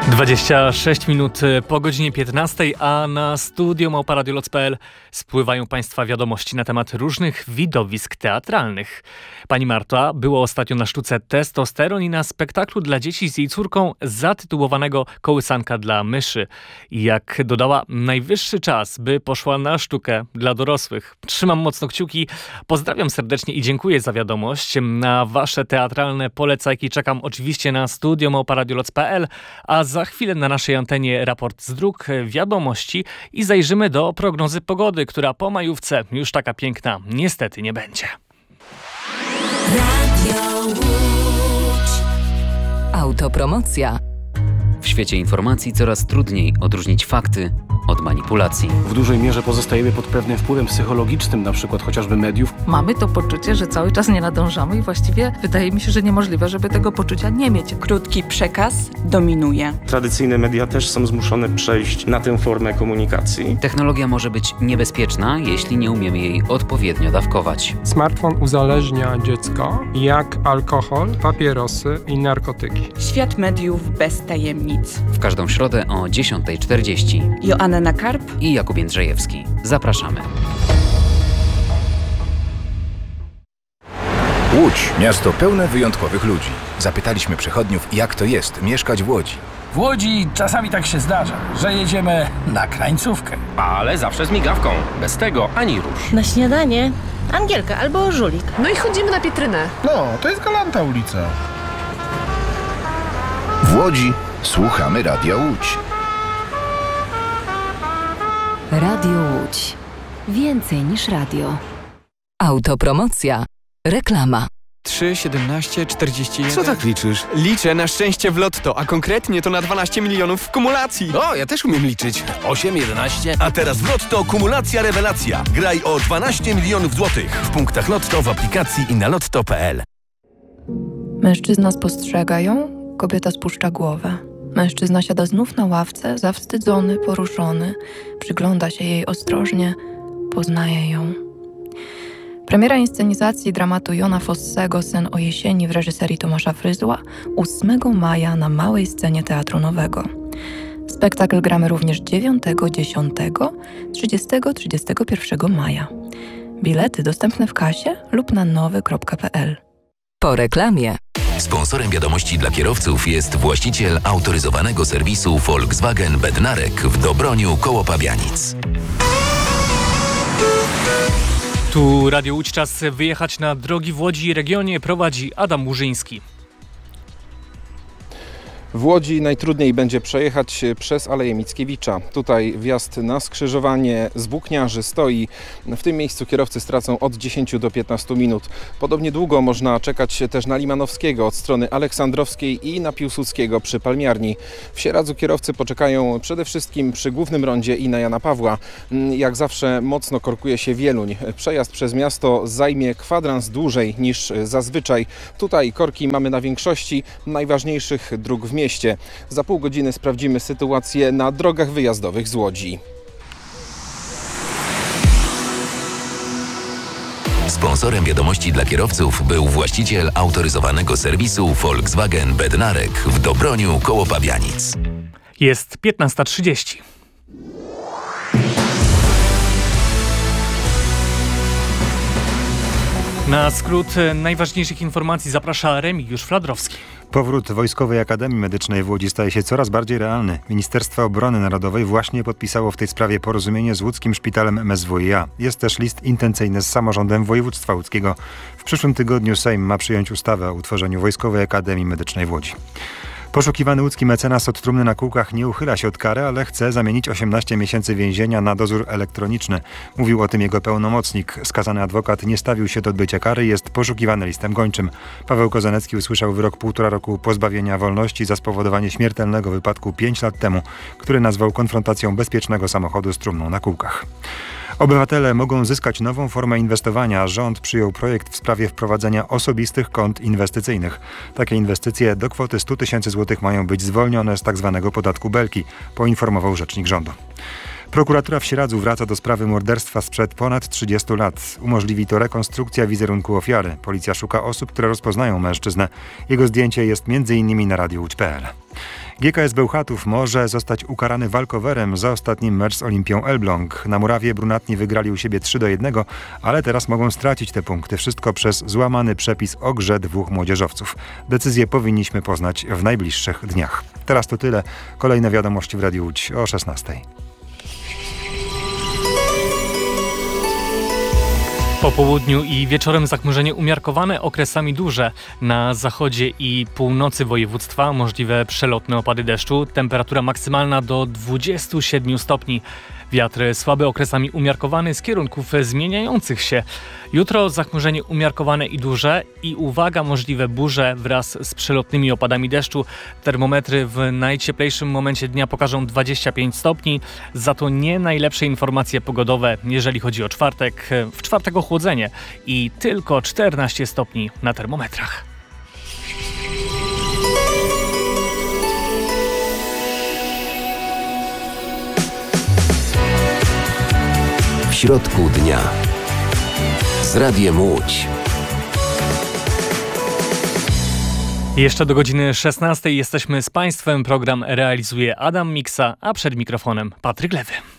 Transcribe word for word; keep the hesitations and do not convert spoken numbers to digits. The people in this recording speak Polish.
dwadzieścia sześć minut po godzinie piętnastej, a na studio małpa radio loc kropka pe el spływają Państwa wiadomości na temat różnych widowisk teatralnych. Pani Marta była ostatnio na sztuce Testosteron i na spektaklu dla dzieci z jej córką zatytułowanego Kołysanka dla myszy. I jak dodała, najwyższy czas, by poszła na sztukę dla dorosłych. Trzymam mocno kciuki, pozdrawiam serdecznie i dziękuję za wiadomość. Na Wasze teatralne polecajki czekam oczywiście na studio małpa radio loc kropka pe el, a za chwilę na naszej antenie raport z dróg, wiadomości i zajrzymy do prognozy pogody, która po majówce już taka piękna niestety nie będzie. Radio Łódź. Autopromocja. W świecie informacji coraz trudniej odróżnić fakty od manipulacji. W dużej mierze pozostajemy pod pewnym wpływem psychologicznym, na przykład chociażby mediów. Mamy to poczucie, że cały czas nie nadążamy i właściwie wydaje mi się, że niemożliwe, żeby tego poczucia nie mieć. Krótki przekaz dominuje. Tradycyjne media też są zmuszone przejść na tę formę komunikacji. Technologia może być niebezpieczna, jeśli nie umiemy jej odpowiednio dawkować. Smartfon uzależnia dziecko jak alkohol, papierosy i narkotyki. Świat mediów bez tajemnic. W każdą środę o dziesiąta czterdzieści. Joanna Karp i Jakub Jędrzejewski. Zapraszamy. Łódź. Miasto pełne wyjątkowych ludzi. Zapytaliśmy przechodniów, jak to jest mieszkać w Łodzi. W Łodzi czasami tak się zdarza, że jedziemy na krańcówkę. Ale zawsze z migawką. Bez tego ani rusz. Na śniadanie Angielka albo Żulik. No i chodzimy na Pietrynę. No, to jest Galanta ulica. W Łodzi słuchamy Radia Łódź. Radio Łódź. Więcej niż radio. Autopromocja. Reklama. trzy, siedemnaście, czterdzieści jeden. Co tak liczysz? Liczę na szczęście w lotto, a konkretnie to na dwanaście milionów w kumulacji. O, ja też umiem liczyć. osiem, jedenaście. A teraz w lotto kumulacja rewelacja. Graj o dwanaście milionów złotych w punktach lotto, w aplikacji i na lotto kropka pe el. Mężczyzna spostrzega ją, kobieta spuszcza głowę. Mężczyzna siada znów na ławce, zawstydzony, poruszony. Przygląda się jej ostrożnie, poznaje ją. Premiera inscenizacji dramatu Jona Fossego Sen o jesieni w reżyserii Tomasza Fryzła ósmego maja na małej scenie Teatru Nowego. Spektakl gramy również dziewiątego, dziesiątego, trzydziestego, trzydziestego pierwszego maja. Bilety dostępne w kasie lub na nowy kropka pe el. Po reklamie. Sponsorem wiadomości dla kierowców jest właściciel autoryzowanego serwisu Volkswagen Bednarek w Dobroniu koło Pabianic. Tu Radio Łódź, czas wyjechać na drogi w Łodzi i regionie, prowadzi Adam Łużyński. W Łodzi najtrudniej będzie przejechać przez Aleję Mickiewicza. Tutaj wjazd na skrzyżowanie z Włókniarzy stoi. W tym miejscu kierowcy stracą od dziesięciu do piętnastu minut. Podobnie długo można czekać też na Limanowskiego od strony Aleksandrowskiej i na Piłsudskiego przy Palmiarni. W Sieradzu kierowcy poczekają przede wszystkim przy Głównym Rondzie i na Jana Pawła. Jak zawsze mocno korkuje się Wieluń. Przejazd przez miasto zajmie kwadrans dłużej niż zazwyczaj. Tutaj korki mamy na większości najważniejszych dróg w mieście. Za pół godziny sprawdzimy sytuację na drogach wyjazdowych z Łodzi. Sponsorem wiadomości dla kierowców był właściciel autoryzowanego serwisu Volkswagen Bednarek w Dobroniu koło Pabianic. Jest piętnasta trzydzieści. Na skrót najważniejszych informacji zaprasza Remigiusz Fladrowski. Powrót Wojskowej Akademii Medycznej w Łodzi staje się coraz bardziej realny. Ministerstwo Obrony Narodowej właśnie podpisało w tej sprawie porozumienie z łódzkim szpitalem em es we i a. Jest też list intencyjny z samorządem województwa łódzkiego. W przyszłym tygodniu Sejm ma przyjąć ustawę o utworzeniu Wojskowej Akademii Medycznej w Łodzi. Poszukiwany łódzki mecenas od trumny na kółkach nie uchyla się od kary, ale chce zamienić osiemnaście miesięcy więzienia na dozór elektroniczny. Mówił o tym jego pełnomocnik. Skazany adwokat nie stawił się do odbycia kary i jest poszukiwany listem gończym. Paweł Kozanecki usłyszał wyrok półtora roku pozbawienia wolności za spowodowanie śmiertelnego wypadku pięć lat temu, który nazwał konfrontacją bezpiecznego samochodu z trumną na kółkach. Obywatele mogą zyskać nową formę inwestowania. Rząd przyjął projekt w sprawie wprowadzenia osobistych kont inwestycyjnych. Takie inwestycje do kwoty stu tysięcy złotych mają być zwolnione z tzw. podatku Belki, poinformował rzecznik rządu. Prokuratura w Sieradzu wraca do sprawy morderstwa sprzed ponad trzydziestu lat. Umożliwi to rekonstrukcja wizerunku ofiary. Policja szuka osób, które rozpoznają mężczyznę. Jego zdjęcie jest między innymi na radiu łódź kropka pe el. G K S Bełchatów może zostać ukarany walkowerem za ostatnim mecz z Olimpią Elbląg. Na murawie brunatni wygrali u siebie trzy do jednego, ale teraz mogą stracić te punkty. Wszystko przez złamany przepis o grze dwóch młodzieżowców. Decyzję powinniśmy poznać w najbliższych dniach. Teraz to tyle. Kolejne wiadomości w Radiu Łódź o szesnastej. Po południu i wieczorem zachmurzenie umiarkowane, okresami duże. Na zachodzie i północy województwa możliwe przelotne opady deszczu. Temperatura maksymalna do dwudziestu siedmiu stopni. Wiatr słaby, okresami umiarkowany z kierunków zmieniających się. Jutro zachmurzenie umiarkowane i duże i uwaga, możliwe burze wraz z przelotnymi opadami deszczu. Termometry w najcieplejszym momencie dnia pokażą dwadzieścia pięć stopni. Za to nie najlepsze informacje pogodowe, jeżeli chodzi o czwartek. W czwartek ochłodzenie i tylko czternaście stopni na termometrach. W środku dnia z Radiem Łódź. Jeszcze do godziny szesnastej jesteśmy z Państwem. Program realizuje Adam Miksa, a przed mikrofonem Patryk Lewy.